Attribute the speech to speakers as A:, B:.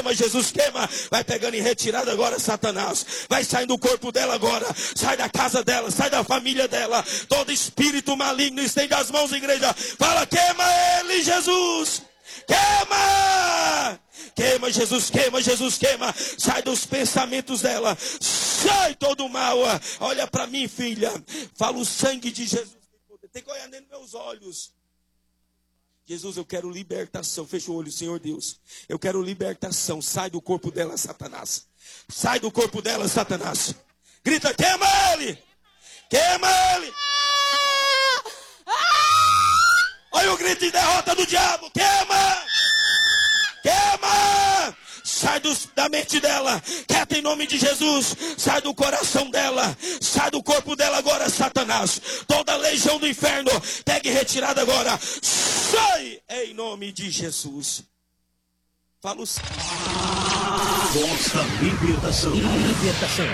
A: Jesus, queima. Vai pegando em retirada agora, Satanás. Vai saindo do corpo dela agora. Sai da casa dela, sai da família dela. Todo espírito maligno, estende as mãos, igreja. Fala, queima ele, Jesus. Queima! Queima, Jesus, queima, Jesus, queima. Sai dos pensamentos dela. Sai todo o mal. Olha para mim, filha. Fala, o sangue de Jesus. Tem que olhar dentro dos meus olhos. Jesus, eu quero libertação. Fecha o olho, Senhor Deus. Eu quero libertação. Sai do corpo dela, Satanás. Sai do corpo dela, Satanás. Grita, queima ele! Queima ele! Olha o grito de derrota do diabo. Queima! Queima! Sai da mente dela. Quieta em nome de Jesus. Sai do coração dela. Sai do corpo dela agora, Satanás. Toda a legião do inferno. Pegue retirada agora. Sai em nome de Jesus. Fala o...
B: Vossa libertação. Libertação.